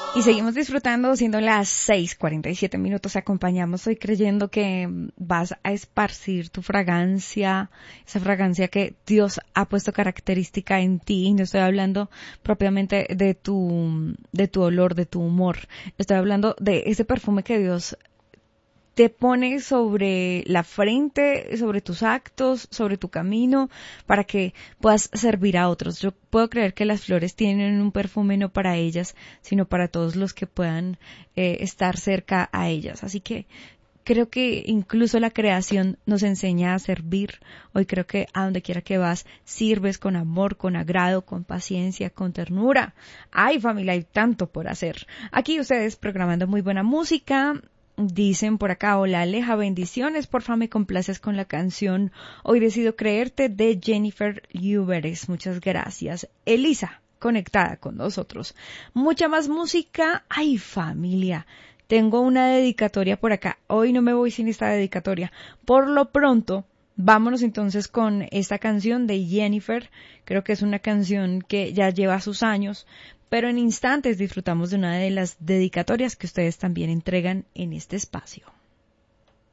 Y seguimos disfrutando, siendo las 6:47 minutos. Acompañamos hoy creyendo que vas a esparcir tu fragancia, esa fragancia que Dios ha puesto característica en ti. No estoy hablando propiamente de tu olor, de tu humor. Estoy hablando de ese perfume que Dios te pone sobre la frente, sobre tus actos, sobre tu camino, para que puedas servir a otros. Yo puedo creer que las flores tienen un perfume no para ellas, sino para todos los que puedan estar cerca a ellas. Así que creo que incluso la creación nos enseña a servir. Hoy creo que a donde quiera que vas, sirves con amor, con agrado, con paciencia, con ternura. Ay, familia, hay tanto por hacer. Aquí ustedes programando muy buena música. Dicen por acá, hola Aleja, bendiciones, porfa me complaces con la canción Hoy decido creerte de Jennifer Lluveres, muchas gracias. Elisa, conectada con nosotros. Mucha más música, ay familia, tengo una dedicatoria por acá, hoy no me voy sin esta dedicatoria. Por lo pronto, vámonos entonces con esta canción de Jennifer, creo que es una canción que ya lleva sus años, pero en instantes disfrutamos de una de las dedicatorias que ustedes también entregan en este espacio.